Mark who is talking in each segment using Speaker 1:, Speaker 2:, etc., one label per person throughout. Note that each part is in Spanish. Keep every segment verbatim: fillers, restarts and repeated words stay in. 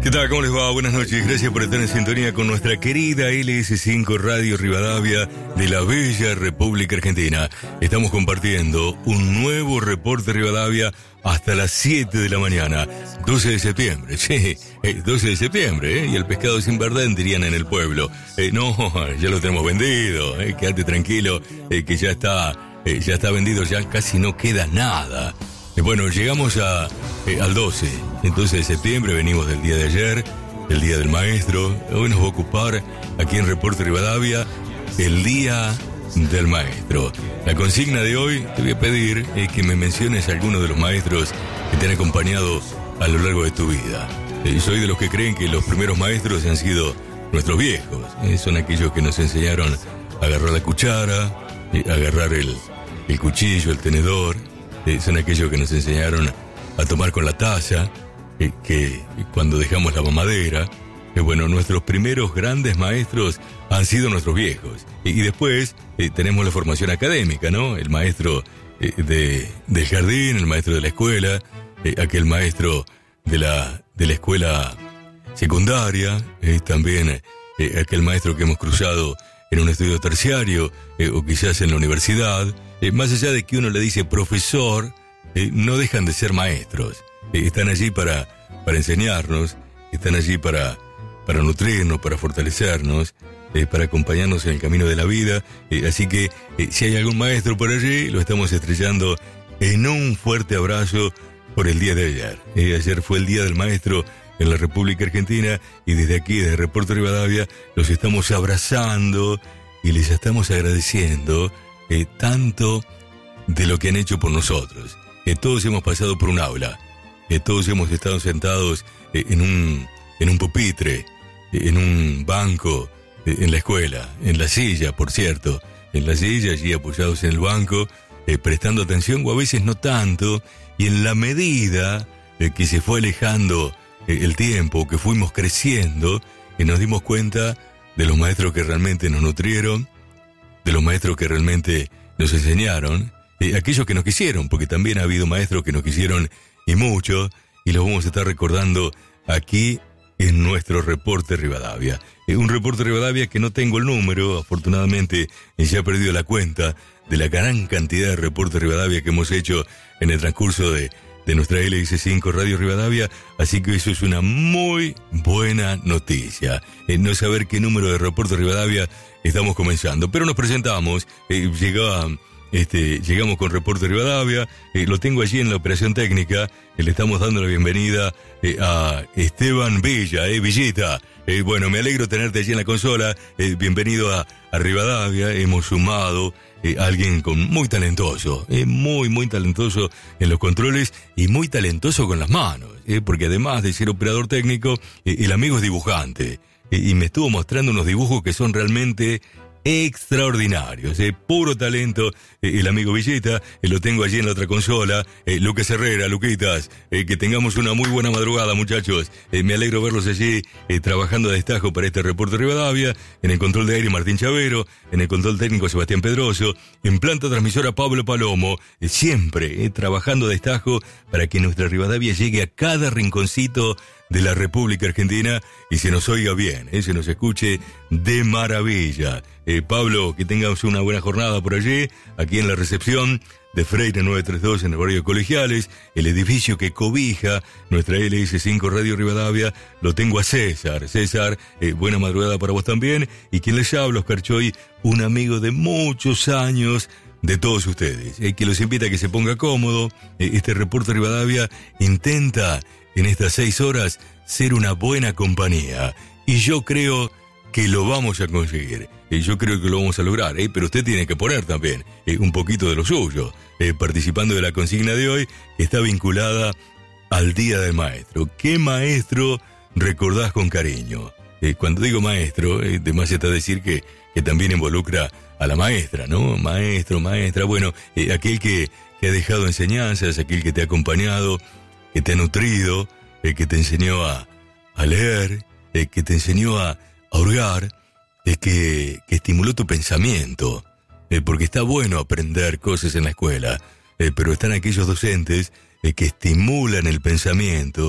Speaker 1: ¿Qué tal? ¿Cómo les va? Buenas noches. Gracias por estar en sintonía con nuestra querida L S cinco Radio Rivadavia de la bella República Argentina. Estamos compartiendo un nuevo reporte Rivadavia hasta las siete de la mañana. doce de septiembre, sí, eh, doce de septiembre, ¿eh? Y el pescado sin verdad dirían en el pueblo. Eh, no, ya lo tenemos vendido, eh, quédate tranquilo, eh, que ya está, eh, ya está vendido, ya casi no queda nada. Eh, bueno, llegamos a, eh, al doce, doce de septiembre, venimos del día de ayer, el día del maestro. Hoy nos va a ocupar, aquí en Reporte Rivadavia, el día del maestro. La consigna de hoy, te voy a pedir eh, que me menciones a algunos de los maestros que te han acompañado a lo largo de tu vida. Eh, soy de los que creen que los primeros maestros han sido nuestros viejos. Eh, son aquellos que nos enseñaron a agarrar la cuchara, eh, a agarrar el, el cuchillo, el tenedor. Eh, son aquellos que nos enseñaron a tomar con la taza, eh, que cuando dejamos la mamadera. Eh, bueno, nuestros primeros grandes maestros han sido nuestros viejos. Y, y después eh, tenemos la formación académica, ¿no? El maestro eh, de, del jardín, el maestro de la escuela, eh, aquel maestro de la, de la escuela secundaria, eh, también eh, aquel maestro que hemos cruzado en un estudio terciario eh, o quizás en la universidad. Eh, más allá de que uno le dice profesor, eh, no dejan de ser maestros. Eh, están allí para, para enseñarnos, están allí para, para nutrirnos, para fortalecernos, eh, para acompañarnos en el camino de la vida. Eh, así que eh, si hay algún maestro por allí, lo estamos estrellando en un fuerte abrazo por el día de ayer. Eh, ayer fue el Día del Maestro en la República Argentina y desde aquí, desde Reporte Rivadavia, los estamos abrazando y les estamos agradeciendo Eh, tanto de lo que han hecho por nosotros. Eh, todos hemos pasado por un aula, eh, todos hemos estado sentados eh, en un en un pupitre, eh, en un banco, eh, en la escuela, en la silla, por cierto, en la silla, allí apoyados en el banco, eh, prestando atención o a veces no tanto, y en la medida eh, que se fue alejando eh, el tiempo, que fuimos creciendo, eh, nos dimos cuenta de los maestros que realmente nos nutrieron, de los maestros que realmente nos enseñaron, eh, aquellos que nos quisieron, porque también ha habido maestros que nos quisieron y mucho, y los vamos a estar recordando aquí en nuestro Reporte Rivadavia. Eh, un Reporte Rivadavia que no tengo el número, afortunadamente eh, ya he perdido la cuenta de la gran cantidad de Reportes Rivadavia que hemos hecho en el transcurso de, de nuestra L S cinco Radio Rivadavia, así que eso es una muy buena noticia. Eh, no saber qué número de Reporte Rivadavia estamos comenzando, pero nos presentamos, eh, llega, este, llegamos con Reporte Rivadavia, eh, lo tengo allí en la operación técnica, eh, le estamos dando la bienvenida eh, a Esteban Villa, eh, Villita. Eh, bueno, me alegro tenerte allí en la consola, eh, bienvenido a, a Rivadavia. Hemos sumado eh, a alguien con muy talentoso, eh, muy, muy talentoso en los controles y muy talentoso con las manos, eh, porque además de ser operador técnico, eh, el amigo es dibujante. Y me estuvo mostrando unos dibujos que son realmente extraordinarios, eh, puro talento. Eh, el amigo Villeta, eh, lo tengo allí en la otra consola. eh, Lucas Herrera, Luquitas, eh, que tengamos una muy buena madrugada, muchachos. eh, me alegro verlos allí eh, trabajando a destajo para este Reporte Rivadavia. En el control de aire Martín Chavero, en el control técnico Sebastián Pedroso, en planta transmisora Pablo Palomo, eh, siempre eh, trabajando a destajo para que nuestra Rivadavia llegue a cada rinconcito de la República Argentina y se nos oiga bien, eh, se nos escuche de maravilla. Eh, Pablo, que tengamos una buena jornada por allí, aquí en la recepción de Freire nueve treinta y dos en el barrio Colegiales, el edificio que cobija nuestra L S cinco Radio Rivadavia. Lo tengo a César. César, eh, buena madrugada para vos también. Y quien les habla, Oscar Choy, un amigo de muchos años de todos ustedes, eh, que los invita a que se ponga cómodo. Eh, este Reporte Rivadavia intenta en estas seis horas ser una buena compañía. Y yo creo que lo vamos a conseguir. Eh, yo creo que lo vamos a lograr. Eh, pero usted tiene que poner también eh, un poquito de lo suyo. Eh, participando de la consigna de hoy, que está vinculada al Día del Maestro. ¿Qué maestro recordás con cariño? Eh, cuando digo maestro, eh, de más está decir que, que también involucra a la maestra, ¿no? Maestro, maestra. Bueno, eh, aquel que, que ha dejado enseñanzas, aquel que te ha acompañado, que te ha nutrido, eh, que te enseñó a, a leer, eh, que te enseñó a, a hurgar, eh, que, que estimuló tu pensamiento, eh, porque está bueno aprender cosas en la escuela, eh, pero están aquellos docentes eh, que estimulan el pensamiento,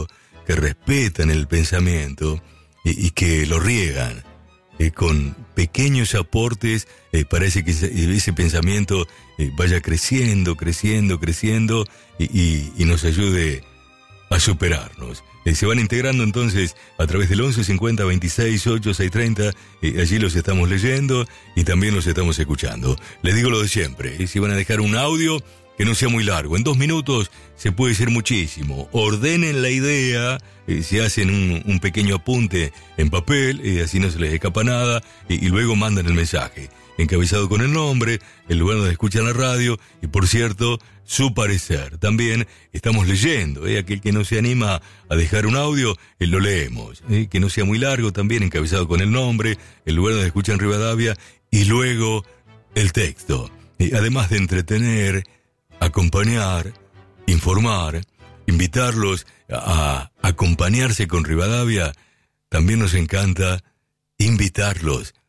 Speaker 1: que respetan el pensamiento y, y que lo riegan eh, con pequeños aportes eh, para ese, que ese pensamiento eh, vaya creciendo, creciendo, creciendo y, y, y nos ayude a superarnos. Eh, se van integrando entonces a través del once cincuenta veintiséis ocho seis treinta, eh, allí los estamos leyendo y también los estamos escuchando. Les digo lo de siempre, eh, si van a dejar un audio que no sea muy largo, en dos minutos se puede decir muchísimo. Ordenen la idea, eh, se hacen un, un pequeño apunte en papel, eh, así no se les escapa nada, eh, y luego mandan el mensaje, encabezado con el nombre, el lugar donde escuchan la radio, y por cierto, su parecer. También estamos leyendo, eh, aquel que no se anima a dejar un audio, eh, lo leemos, eh, que no sea muy largo, también encabezado con el nombre, el lugar donde escuchan Rivadavia, y luego el texto. Eh, además de entretener, acompañar, informar, invitarlos a acompañarse con Rivadavia, también nos encanta invitarlos